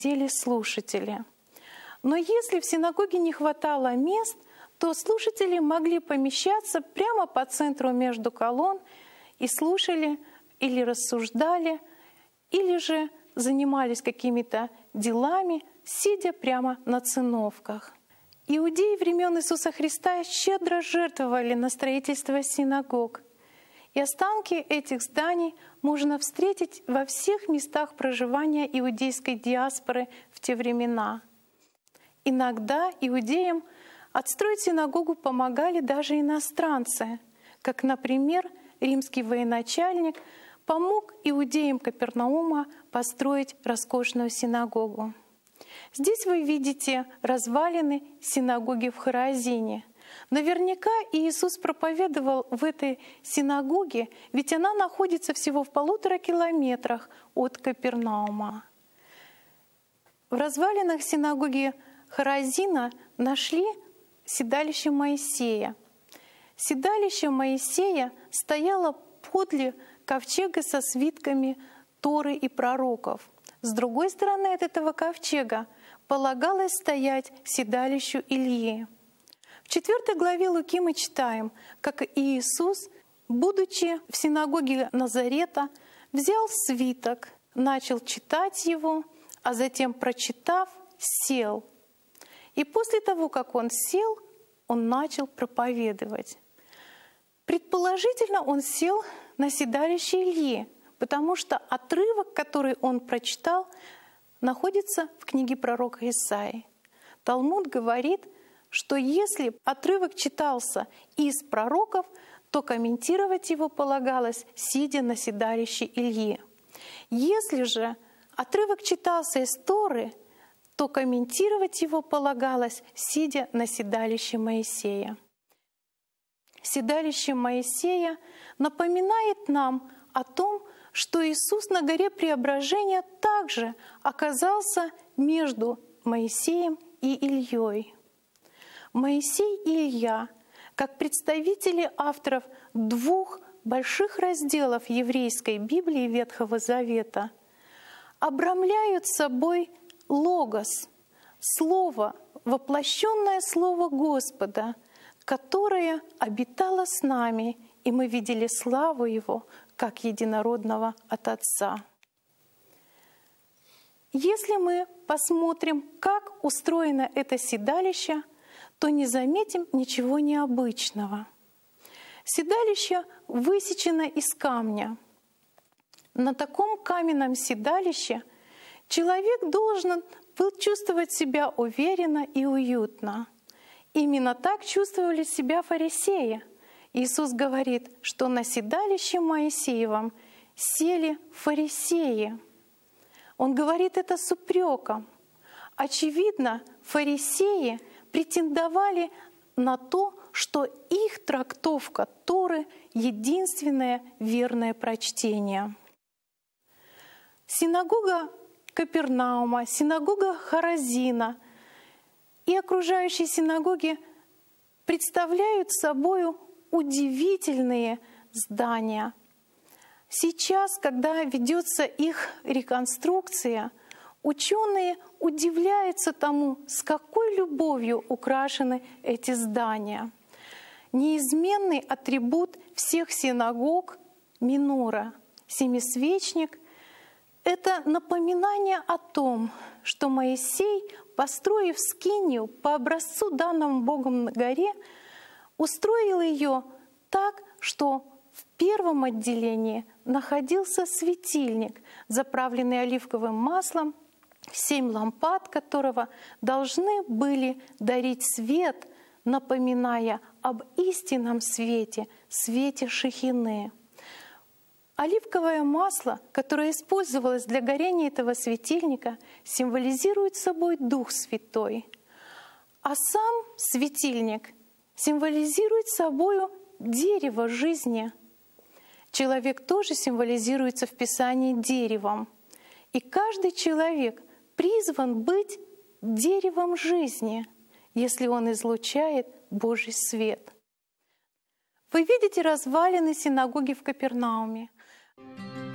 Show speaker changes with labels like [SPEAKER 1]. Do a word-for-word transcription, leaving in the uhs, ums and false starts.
[SPEAKER 1] сидели слушатели. Но если в синагоге не хватало мест, то слушатели могли помещаться прямо по центру между колонн и слушали или рассуждали, или же занимались какими-то делами, сидя прямо на циновках. Иудеи времен Иисуса Христа щедро жертвовали на строительство синагог, и останки этих зданий можно встретить во всех местах проживания иудейской диаспоры в те времена. Иногда иудеям отстроить синагогу помогали даже иностранцы, как, например, римский военачальник помог иудеям Капернаума построить роскошную синагогу. Здесь вы видите развалины синагоги в Хоразине. Наверняка Иисус проповедовал в этой синагоге, ведь она находится всего в полутора километрах от Капернаума. В развалинах синагоги Хоразина нашли седалище Моисея. Седалище Моисея стояло подле ковчега со свитками Торы и пророков. С другой стороны от этого ковчега полагалось стоять седалищу Ильи. В четвёртой главе Луки мы читаем, как Иисус, будучи в синагоге Назарета, взял свиток, начал читать его, а затем, прочитав, сел. И после того, как он сел, он начал проповедовать. Предположительно, он сел на седалище Ильи, потому что отрывок, который он прочитал, находится в книге пророка Исаии. Талмуд говорит, что если отрывок читался из пророков, то комментировать его полагалось, сидя на седалище Ильи. Если же отрывок читался из Торы, то комментировать его полагалось, сидя на седалище Моисея. Седалище Моисея напоминает нам о том, что Иисус на горе Преображения также оказался между Моисеем и Ильей. Моисей и Илья, как представители авторов двух больших разделов еврейской Библии Ветхого Завета, обрамляют собой Логос, Слово, воплощенное Слово Господа, которое обитало с нами, и мы видели славу Его, как единородного от Отца. Если мы посмотрим, как устроено это седалище, то не заметим ничего необычного. Седалище высечено из камня. На таком каменном седалище человек должен был чувствовать себя уверенно и уютно. Именно так чувствовали себя фарисеи. Иисус говорит, что на седалище Моисеевом сели фарисеи. Он говорит это с упреком. Очевидно, фарисеи претендовали на то, что их трактовка Торы — единственное верное прочтение. Синагога Капернаума, синагога Хоразина и окружающие синагоги представляют собою удивительные здания. Сейчас, когда ведется их реконструкция, ученые удивляются тому, с какой любовью украшены эти здания. Неизменный атрибут всех синагог — минора, семисвечник — это напоминание о том, что Моисей, построив скинию по образцу, данному Богом на горе, устроил ее так, что в первом отделении находился светильник, заправленный оливковым маслом, семь лампад которого должны были дарить свет, напоминая об истинном свете, свете Шехины. Оливковое масло, которое использовалось для горения этого светильника, символизирует собой Дух Святой, а сам светильник символизирует собою дерево жизни. Человек тоже символизируется в Писании деревом. И каждый человек призван быть деревом жизни, если он излучает Божий свет. Вы видите развалины синагоги в Капернауме.